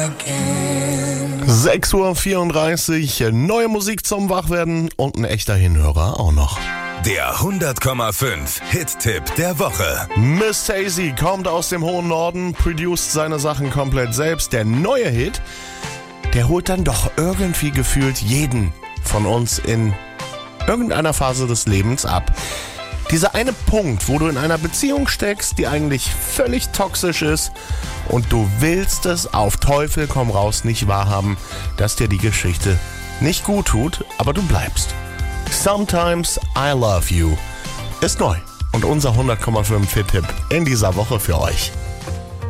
6:34 Uhr, neue Musik zum Wachwerden und ein echter Hinhörer auch noch. Der 100,5 Hit-Tipp der Woche. Miss Daisy kommt aus dem hohen Norden, produced seine Sachen komplett selbst. Der neue Hit, der holt dann doch irgendwie gefühlt jeden von uns in irgendeiner Phase des Lebens ab. Dieser eine Punkt, wo du in einer Beziehung steckst, die eigentlich völlig toxisch ist und du willst es auf Teufel komm raus nicht wahrhaben, dass dir die Geschichte nicht gut tut, aber du bleibst. Sometimes I Love You ist neu und unser 100,5 Hit-Tipp in dieser Woche für euch.